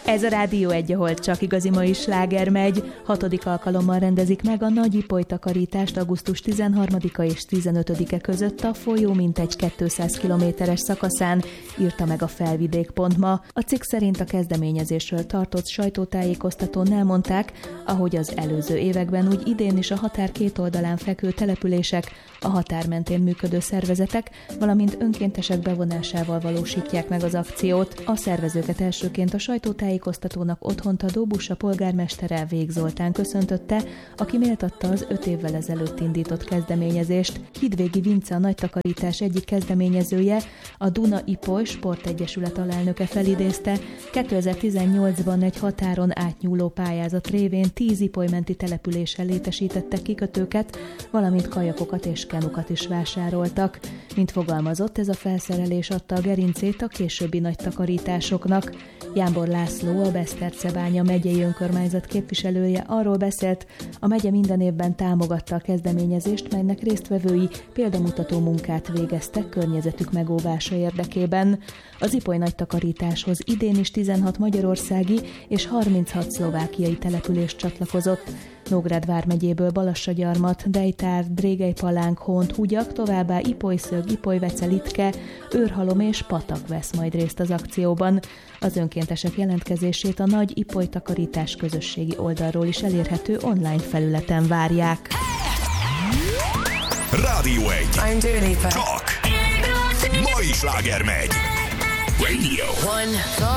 Ez a Rádió 1, ahol csak igazi mai sláger megy. 6. alkalommal rendezik meg a nagy ipoly takarítást augusztus 13-a és 15-e között a folyó mintegy 200 kilométeres szakaszán, írta meg a Felvidék.ma. A cikk szerint a kezdeményezésről tartott sajtótájékoztatón elmondták, ahogy az előző években, úgy idén is a határ két oldalán fekvő települések, a határ mentén működő szervezetek, valamint önkéntesek bevonásával valósítják meg az akciót. A szervezőket elsőként a sajtótájékoztatónak otthont adó Busa polgármestere, Vég Zoltán köszöntötte, aki méltatta az 5 évvel ezelőtt indított kezdeményezést. Hidvégi Vince, a nagy takarítás egyik kezdeményezője, a Duna Ipoly Sportegyesület alelnöke felidézte, 2018-ban egy határon átnyúló pályázat révén 10 ipolymenti településen létesítettek kikötőket, valamint kajakokat és kenukat is vásároltak. Mint fogalmazott, ez a felszerelés adta a gerincét a későbbi nagy takarításoknak. Jámbor László, a Besztercebánya megyei önkormányzat képviselője arról beszélt, a megye minden évben támogatta a kezdeményezést, melynek résztvevői példamutató munkát végeztek környezetük megóvása érdekében. Az ipoly nagy takarításhoz idén is 16 magyarországi és 36 szlovákiai település csatlakozott. Nógrád vármegyéből Balassagyarmat, Dejtár, Drégelypalánk, Hont, Hugyak, továbbá Ipolyszög, Ipolyvece, Litke, Őrhalom és Patak vesz majd részt az akcióban. Az önkéntesek jelentkezését a nagy ipoly takarítás közösségi oldalról is elérhető online felületen várják. Rádió 1. I'm Dua Lipa. Csak mai sláger megy. Radio 1.